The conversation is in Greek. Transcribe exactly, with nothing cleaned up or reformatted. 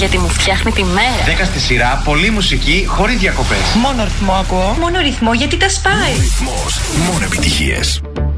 γιατί μου φτιάχνει τη μέρα. δέκα στη σειρά, πολλή μουσική, χωρίς διακοπές. Μόνο ρυθμό ακούω. Μόνο ρυθμό γιατί τα σπάει. Μόνο ρυθμός, μόνο επιτυχίες.